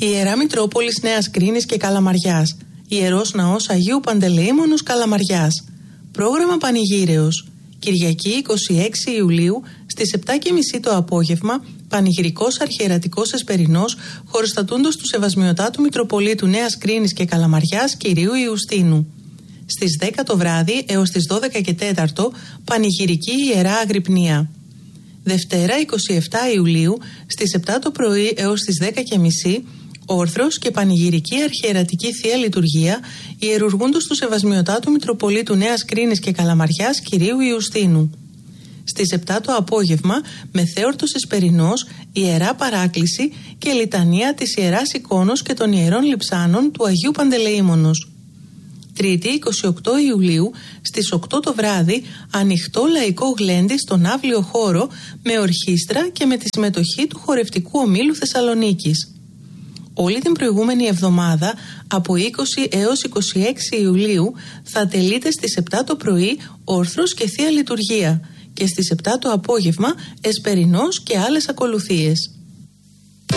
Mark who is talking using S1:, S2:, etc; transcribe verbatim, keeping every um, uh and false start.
S1: Ιερά Μητρόπολης Νέας Κρίνης και Καλαμαριάς. Ιερός Ναός Αγίου Παντελεήμονος Καλαμαριάς. Πρόγραμμα Πανηγύρεως. Κυριακή εικοστή έκτη Ιουλίου στις επτά και μισή το απόγευμα, πανηγυρικός αρχιερατικός εσπερινός χωροστατούντος του Σεβασμιωτάτου Μητροπολίτου Νέας Κρίνης και Καλαμαριάς Κυρίου Ιουστίνου. Στις δέκα το βράδυ έως τις δώδεκα και τέσσερα πανηγυρική Ιερά Αγρυπνία. Δευτέρα εικοστή εβδόμη Ιουλίου στις επτά το πρωί έως τις δέκα και μισή όρθρος και πανηγυρική αρχιερατική Θεία Λειτουργία ιερουργούντος του Σεβασμιωτάτου Μητροπολίτου Νέας Κρίνης και Καλαμαριάς Κυρίου Ιουστίνου. Στις επτά το απόγευμα μεθέορτος εσπερινός Ιερά Παράκληση και λιτανία της Ιεράς Εικόνος και των Ιερών Λειψάνων του Αγίου Παντελεήμονος. Τρίτη εικοστή όγδοη Ιουλίου στις οκτώ το βράδυ ανοιχτό λαϊκό γλέντι στον αύλιο χώρο με ορχήστρα και με τη συμμετοχή του χορευτικού ομίλου Θεσσαλονίκης. Όλη την προηγούμενη εβδομάδα από είκοσι έως είκοσι έξι Ιουλίου θα τελείται στις επτά το πρωί όρθρος και Θεία Λειτουργία και στις επτά το απόγευμα εσπερινός και άλλες ακολουθίες.